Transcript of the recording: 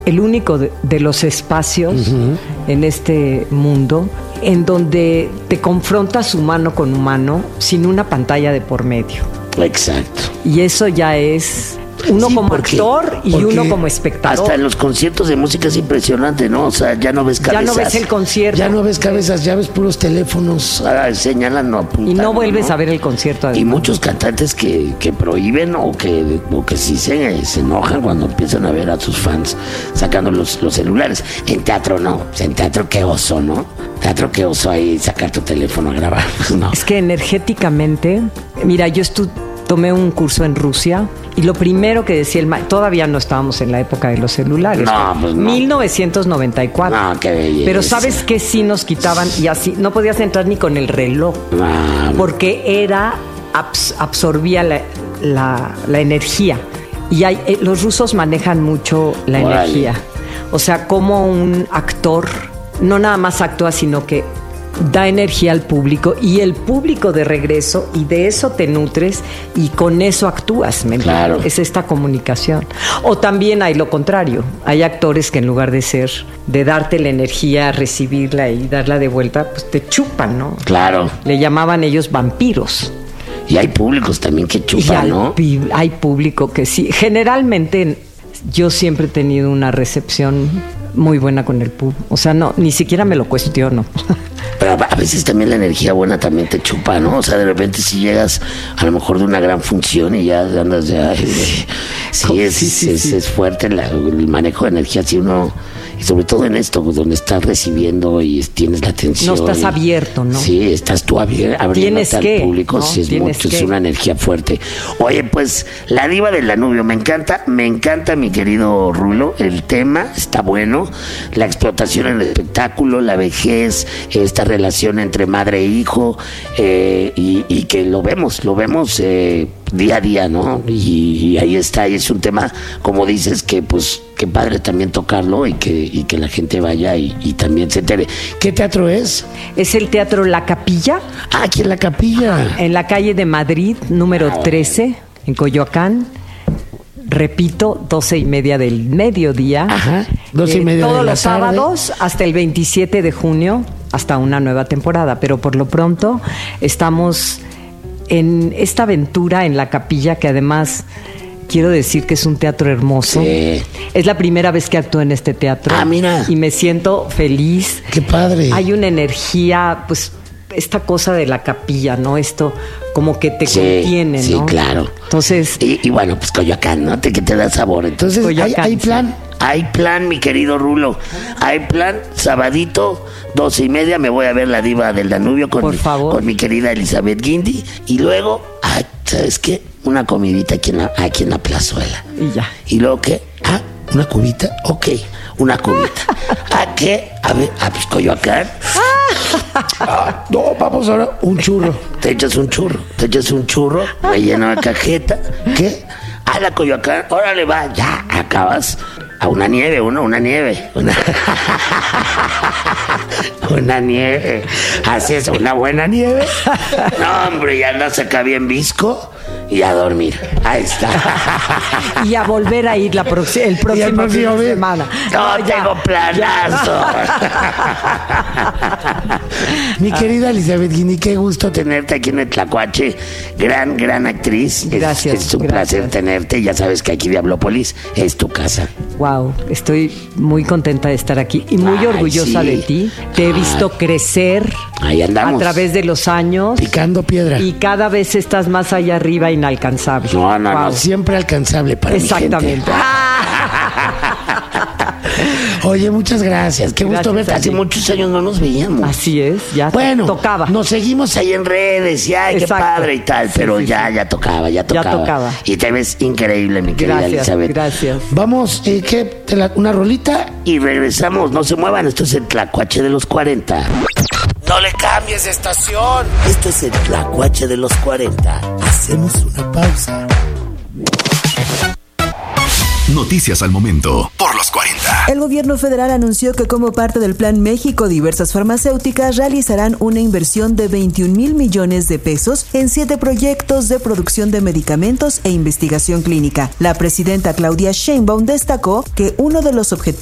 el único de los espacios en este mundo en donde te confrontas humano con humano sin una pantalla de por medio. Exacto. Y eso ya es uno como actor y uno como espectador. Hasta en los conciertos de música es impresionante, ¿no? O sea, ya no ves cabezas. Ya no ves el concierto. Ya no ves cabezas, ya ves puros teléfonos señalando, apuntando. Y no vuelves a ver el concierto. Además. Y muchos cantantes que prohíben o que sí se enojan cuando empiezan a ver a sus fans sacando los celulares. En teatro no. En teatro qué oso, ¿no? Teatro qué oso ahí sacar tu teléfono a grabar. No. Es que energéticamente, mira, yo tomé un curso en Rusia y lo primero que decía el maestro, todavía no estábamos en la época de los celulares. No, pues no. 1994. No, qué belleza. Pero ¿sabes qué? Sí nos quitaban y así, no podías entrar ni con el reloj. No. Porque absorbía la energía. Y los rusos manejan mucho la energía. O sea, como un actor no nada más actúa, sino que da energía al público y el público de regreso, y de eso te nutres y con eso actúas, ¿me entiendes? Claro. Es esta comunicación. O también hay lo contrario, hay actores que en lugar de darte la energía, recibirla y darla de vuelta, pues te chupan, ¿no? Claro. Le llamaban ellos vampiros. Y hay públicos también que chupan, ¿no? Hay público que sí. Generalmente yo siempre he tenido una recepción muy buena con el público. O sea, no, ni siquiera me lo cuestiono. Pero a veces también la energía buena también te chupa, ¿no? O sea, de repente si llegas a lo mejor de una gran función y ya andas ya... Sí, es fuerte el manejo de energía. Si uno... Y sobre todo en esto, donde estás recibiendo y tienes la atención. No estás abierto, ¿no? Sí, estás tú abriéndote al público. ¿No? Sí, es una energía fuerte. Oye, pues, La Diva del Danubio, me encanta, mi querido Rulo. El tema está bueno. La explotación en el espectáculo, la vejez, esta relación entre madre e hijo, y que lo vemos día a día, ¿no? Y ahí está, y es un tema, como dices, que pues qué padre también tocarlo y que la gente vaya y también se entere. ¿Qué teatro es? Es el Teatro La Capilla. Ah, aquí en La Capilla. En la calle de Madrid, número 13, en Coyoacán. Repito, 12:30 del mediodía. Ajá, 12:30 todos de la los sábados hasta el 27 de junio, hasta una nueva temporada. Pero por lo pronto estamos en esta aventura en La Capilla, que además quiero decir que es un teatro hermoso. Sí. Es la primera vez que actúo en este teatro. Ah, mira. Y me siento feliz. Qué padre. Hay una energía, pues, esta cosa de la capilla, ¿no? Esto como que te contiene, ¿no? Sí, claro. Entonces... Y bueno, pues Coyoacán, ¿no? Que te da sabor. Entonces, hay plan. Hay plan, mi querido Rulo. Hay plan, sabadito, 12:30, me voy a ver La Diva del Danubio con mi querida Elizabeth Guindy. Y luego, ¿sabes qué? Una comidita aquí en la plazuela. Y ya. ¿Y luego qué? ¿Una cubita? Ok, una cubita. ¿A qué? A ver, pues Coyoacán. No, vamos ahora, un churro. Te echas un churro, relleno de cajeta. ¿Qué? A la Coyoacán, órale, va, ya, acabas. A una nieve. Una nieve. Así es, una buena nieve. No, hombre, ya andas acá bien visco. Y a dormir. Ahí está. Y a volver a ir el próximo fin de semana. No, tengo planazo. Mi querida Elizabeth Guindy, qué gusto tenerte aquí en el Tlacuache. Gran actriz. Gracias. Es un placer tenerte. Ya sabes que aquí Diablópolis es tu casa. Wow, estoy muy contenta de estar aquí y muy orgullosa de ti. Te he visto crecer. Ahí andamos. A través de los años. Picando piedra. Y cada vez estás más allá arriba, inalcanzable. No, siempre alcanzable para Exactamente. mi gente. Oye, muchas gracias. Qué gusto verte. Hace muchos años no nos veíamos. Así es, ya tocaba. Nos seguimos ahí en redes y qué padre y tal, pero ya tocaba. Y te ves increíble, mi querida Elizabeth. Gracias. Vamos, una rolita y regresamos. No se muevan, esto es el Tlacuache de los 40. No le cambies de estación. Esto es el Tlacuache de los 40. Hacemos una pausa. Noticias al momento por los 40. El gobierno federal anunció que como parte del Plan México, diversas farmacéuticas realizarán una inversión de 21,000 millones de pesos en 7 proyectos de producción de medicamentos e investigación clínica. La presidenta Claudia Sheinbaum destacó que uno de los objetivos